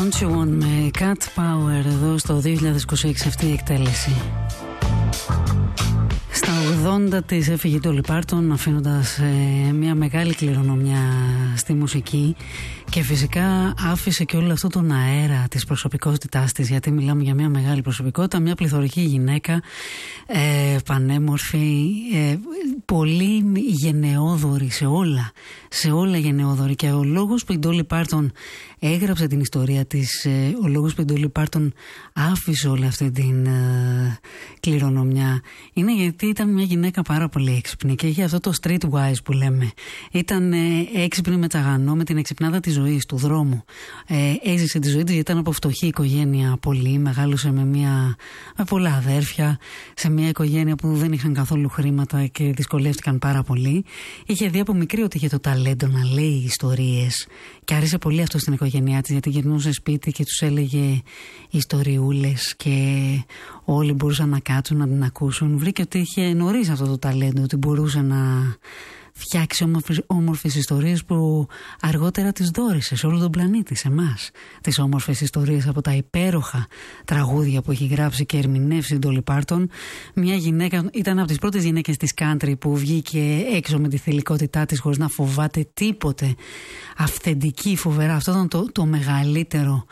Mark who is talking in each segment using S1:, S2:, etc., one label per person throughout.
S1: Don't You Want με Cat Power εδώ στο 2026 αυτή η εκτέλεση. Στα 80 της έφυγε το Dolly Parton, αφήνοντας μια μεγάλη κληρονομιά στη μουσική και φυσικά άφησε και όλο αυτό τον αέρα της προσωπικότητάς της, γιατί μιλάμε για μια μεγάλη προσωπικότητα, μια πληθωρική γυναίκα, πανέμορφη, πολύ γενναιόδορη σε όλα γενναιόδορη, και ο λόγος που η Dolly Parton έγραψε την ιστορία της, ο λόγος που η Dolly Parton άφησε όλη αυτή την κληρονομιά είναι γιατί ήταν μια γυναίκα πάρα πολύ έξυπνη και είχε αυτό το streetwise που λέμε. Ήταν έξυπνη με τσαγανό, με την εξυπνάδα της ζωής, του δρόμου. Έζησε τη ζωή της γιατί ήταν από φτωχή οικογένεια πολύ, μεγάλωσε με πολλά αδέρφια, σε μια οικογένεια που δεν είχαν καθόλου χρήματα και δυσκολεύτηκαν πάρα πολύ. Είχε δει από μικρή ότι είχε το ταλέντο να λέει ιστορίες και άρεσε πολύ αυτό στην οικογένειά της, γιατί γυρνούσε σπίτι και τους έλεγε ιστοριούλες και όλοι μπορούσαν να κάτσουν να την ακούσουν. Βρήκε ότι είχε νωρίς αυτό το ταλέντο, ότι μπορούσε να φτιάξει όμορφες ιστορίες που αργότερα τις δώρισε σε όλο τον πλανήτη, σε εμάς. Τις όμορφες ιστορίες από τα υπέροχα τραγούδια που έχει γράψει και ερμηνεύσει η Dolly Parton. Μια γυναίκα, ήταν από τις πρώτες γυναίκες της country που βγήκε έξω με τη θηλυκότητά της χωρίς να φοβάται τίποτε. Αυθεντική, φοβερά. Αυτό ήταν το μεγαλύτερο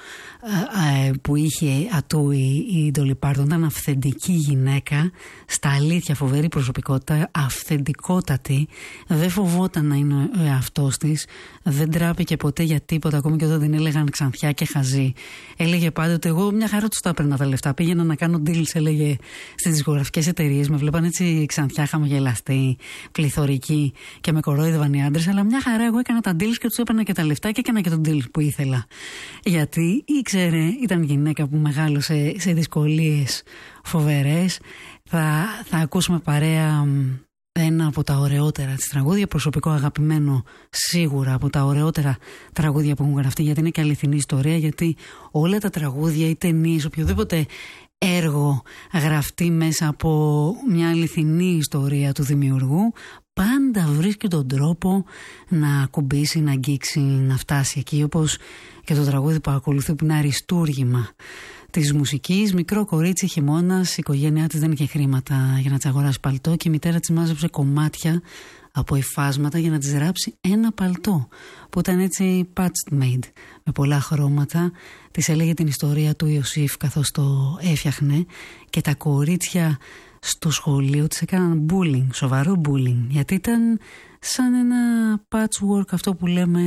S1: που είχε ατού η Dolly Parton. Ήταν αυθεντική γυναίκα, στα αλήθεια φοβερή προσωπικότητα, αυθεντικότατη. Δεν φοβόταν να είναι ο εαυτός της, δεν τράπηκε ποτέ για τίποτα, ακόμη και όταν την έλεγαν ξανθιά και χαζή. Έλεγε πάντοτε, εγώ μια χαρά τους τα έπαιρνα τα λεφτά. Πήγαινα να κάνω deals, έλεγε, στις δισκογραφικές εταιρείες. Με βλέπαν έτσι ξανθιά, χαμογελαστή, πληθωρική και με κορόιδευαν οι άντρες. Αλλά μια χαρά εγώ έκανα τα deals και τους έπαιρνα και τα λεφτά και έκανα και τον deal που ήθελα. Γιατί ήξερε, ήταν γυναίκα που μεγάλωσε σε δυσκολίες φοβερές. Θα ακούσουμε παρέα ένα από τα ωραιότερα της τραγούδια, προσωπικό αγαπημένο σίγουρα από τα ωραιότερα τραγούδια που έχουν γραφτεί, γιατί είναι και αληθινή ιστορία, γιατί όλα τα τραγούδια ή ταινίες, οποιοδήποτε έργο γραφτεί μέσα από μια αληθινή ιστορία του δημιουργού, πάντα βρίσκει τον τρόπο να ακουμπήσει, να αγγίξει, να φτάσει εκεί, όπως και το τραγούδι που ακολουθεί που είναι αριστούργημα της μουσικής. Μικρό κορίτσι, χειμώνας, η οικογένειά της δεν είχε χρήματα για να της αγοράσει παλτό και η μητέρα της μάζεψε κομμάτια από υφάσματα για να της ράψει ένα παλτό που ήταν έτσι patched made με πολλά χρώματα. Της έλεγε την ιστορία του Ιωσήφ καθώς το έφτιαχνε και τα κορίτσια στο σχολείο της έκαναν bullying, σοβαρό bullying, γιατί ήταν σαν ένα patchwork, αυτό που λέμε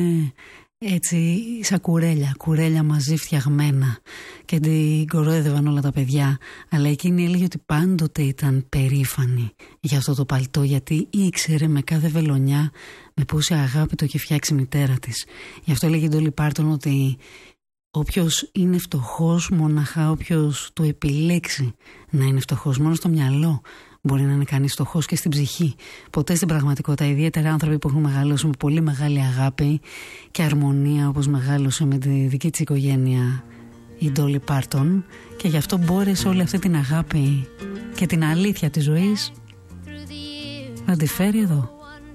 S1: έτσι σαν κουρέλια μαζί φτιαγμένα, και την κορόιδευαν όλα τα παιδιά. Αλλά εκείνη έλεγε ότι πάντοτε ήταν περήφανη για αυτό το παλτό, γιατί ήξερε με κάθε βελονιά με πόση αγάπη το είχε φτιάξει η μητέρα της. Γι' αυτό έλεγε η Dolly Parton ότι όποιος είναι φτωχός, μοναχά όποιος το επιλέξει να είναι φτωχός, μόνο στο μυαλό μπορεί να είναι κανείς φτωχός, και στην ψυχή. Ποτέ στην πραγματικότητα. Ιδιαίτερα άνθρωποι που έχουν μεγαλώσει με πολύ μεγάλη αγάπη και αρμονία, όπως μεγάλωσε με τη δική της οικογένεια η Dolly Parton, και γι' αυτό μπόρεσε όλη αυτή την αγάπη και την αλήθεια της ζωής να τη φέρει εδώ.